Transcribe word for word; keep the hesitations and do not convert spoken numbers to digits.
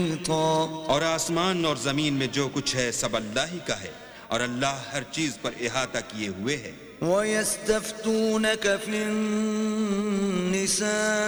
और आसमान और जमीन में जो कुछ है सब अल्लाह ही का है और अल्लाह हर चीज पर इहाता किए हुए है। वयस्तफ्तूनक फिन्निसा